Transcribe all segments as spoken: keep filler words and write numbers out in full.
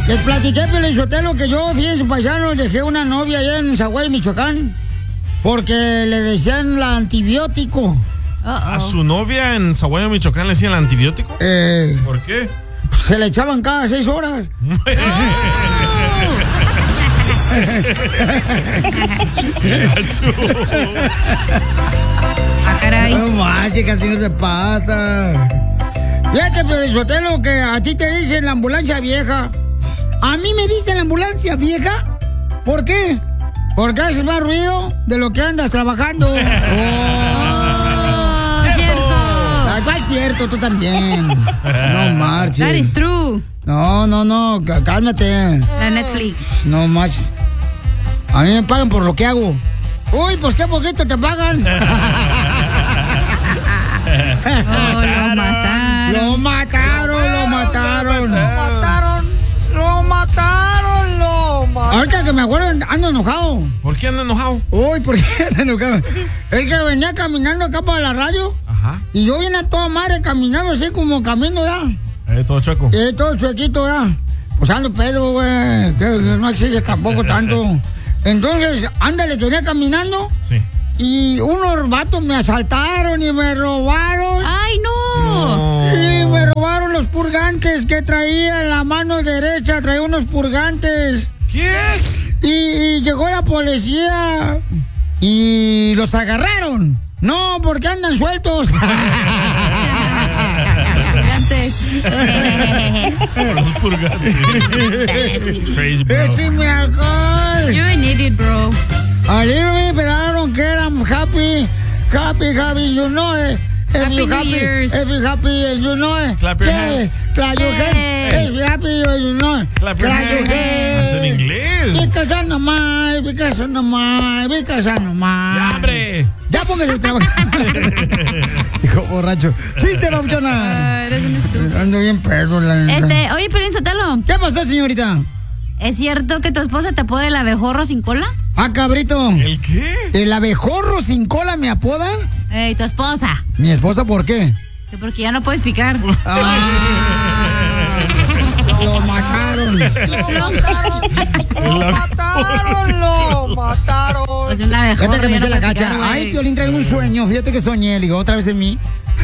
Les platiqué, Pelizotelo, que yo, fíjense, paisanos, dejé una novia allá en Zaguay, Michoacán, porque le decían la antibiótico. Uh-oh. ¿A su novia en Zaguayo, Michoacán, le decían el antibiótico? Eh, ¿Por qué? Se le echaban cada seis horas. Ah, caray. No manches, casi no se pasa. Fíjate, Pelizotelo, que a ti te dicen la ambulancia vieja. A mí me dicen la ambulancia vieja. ¿Por qué? Porque haces más ruido de lo que andas trabajando. Oh, oh cierto. ¿Cuál cierto? Tú también. No marches. That is true. No, no, no, cálmate. La Netflix. No marches. A mí me pagan por lo que hago. Uy, pues qué poquito te pagan. Oh, lo mataron. Lo mataron, lo mataron. Lo mataron, lo mataron, lo mataron. Ahorita que me acuerdo, ando enojado. ¿Por qué anda enojado? Uy, ¿por qué ando enojado? Es que venía caminando acá para la radio. Ajá. Y yo vine a toda madre caminando así como camino ya. Eh, todo chueco. Eh, todo chuequito ya. Pues ando pedo, güey. Que no exige tampoco tanto. Entonces, ándale, que venía caminando. Sí. Y unos vatos me asaltaron y me robaron. ¡Ay, no! no. Y me robaron los purgantes que traía en la mano derecha. Traía unos purgantes. ¿Qué es? Y, y llegó la policía y los agarraron. No, porque andan sueltos. Purgantes. Los purgantes. Crazy, bro. Écheme alcohol. You're an idiot, bro. A little bit, but I don't care. I'm happy. Happy, happy, you know it. If Happy you New happy, Year's. if you happy, you know it. Clap your Yeah, hands. Clap your Hey. hands. If you happy, you know it. Clap your hands. ¿Hasta en inglés? Because I know my, because I know my, because I know my. ¡Ya, hombre! Ya póngase a trabajar. Hijo borracho. Chiste, babuchona. Ah, eres un estúpido. Ando bien pedo, la neta. Este, oye, Pelizotelo, ¿Qué pasó, señorita? ¿es cierto que tu esposa te apoda el abejorro sin cola? Ah, cabrito. ¿El qué? ¿El abejorro sin cola me apodan? Ey, tu esposa. ¿Mi esposa por qué? Que porque ya no puedes picar. Ah, lo mataron. Lo Lo mataron, lo mataron. Pues un abejorro. Fíjate que me ya dice no la puede cacha. picar, güey. Ay, Piolín, traigo un sueño. Fíjate que soñé. Le digo, otra vez en mí.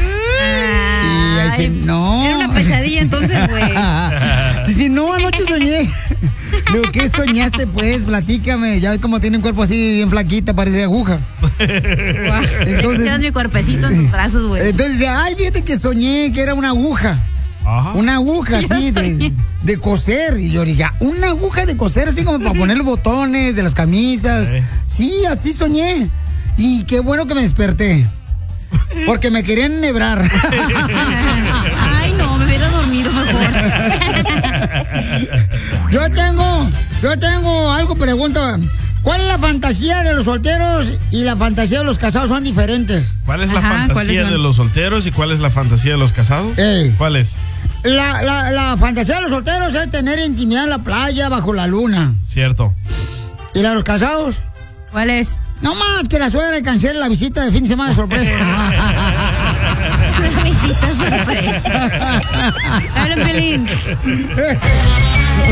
Y ahí dice, Ay, no. Era una pesadilla entonces, güey. Dice, no, anoche soñé. Lo que soñaste, pues, platícame. Ya ves cómo tiene un cuerpo así bien flaquita, parece aguja. Guau. Entonces- Tienes mi cuerpecito en tus brazos, güey. Entonces dice, ay, fíjate que soñé que era una aguja. Ajá. Una aguja Yo así de, soñé. de coser. Y yo diga, una aguja de coser así como para poner los botones de las camisas. Sí. Sí, así soñé. Y qué bueno que me desperté. Porque me querían enhebrar. Ay, no, me hubiera dormido mejor. Yo tengo, yo tengo algo, pregunta. ¿Cuál es la fantasía de los solteros y la fantasía de los casados son diferentes? ¿Cuál es la Ajá, ¿cuáles fantasía son? de los solteros y cuál es la fantasía de los casados? Ey. ¿Cuál es? La, la, la fantasía de los solteros es tener intimidad en la playa bajo la luna. Cierto. ¿Y la de los casados? ¿Cuál es? No más que la suegra cancele la visita de fin de semana de sorpresa. La visita sorpresa. Habla, Pelín.